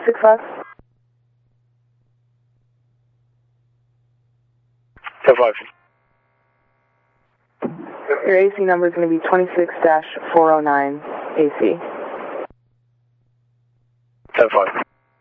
65? 10-5. Your AC number is going to be 26-409 AC. 10-5.